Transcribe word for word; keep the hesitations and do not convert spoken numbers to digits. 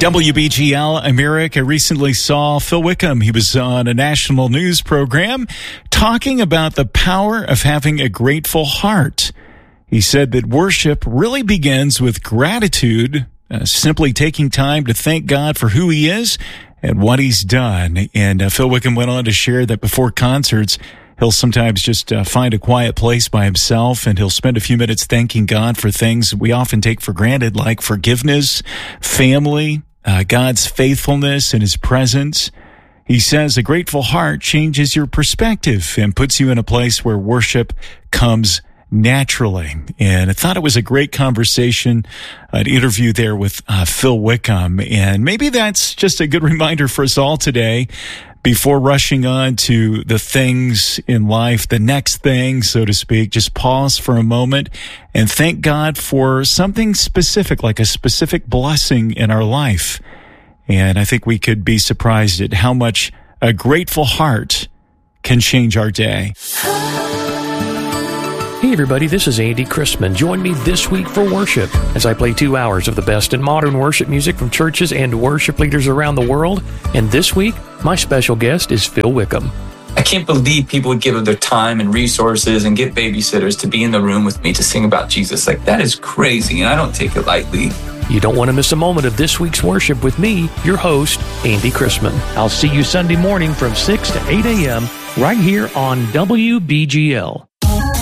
W B G L America recently saw Phil Wickham. He was on a national news program talking about the power of having a grateful heart. He said that worship really begins with gratitude, uh, simply taking time to thank God for who he is and what he's done. And uh, Phil Wickham went on to share that before concerts, he'll sometimes just uh, find a quiet place by himself, and he'll spend a few minutes thanking God for things we often take for granted, like forgiveness, family, uh, God's faithfulness, and his presence. He says a grateful heart changes your perspective and puts you in a place where worship comes naturally. And I thought it was a great conversation, an interview there with uh, Phil Wickham. And maybe that's just a good reminder for us all today, before rushing on to the things in life, the next thing, so to speak. Just pause for a moment and thank God for something specific, like a specific blessing in our life. And I think we could be surprised at how much a grateful heart can change our day. Hey everybody, this is Andy Christman. Join me this week for worship as I play two hours of the best in modern worship music from churches and worship leaders around the world. And this week, my special guest is Phil Wickham. I can't believe people would give of their time and resources and get babysitters to be in the room with me to sing about Jesus. Like, that is crazy, and I don't take it lightly. You don't want to miss a moment of this week's worship with me, your host, Andy Christman. I'll see you Sunday morning from six to eight a.m. right here on W B G L.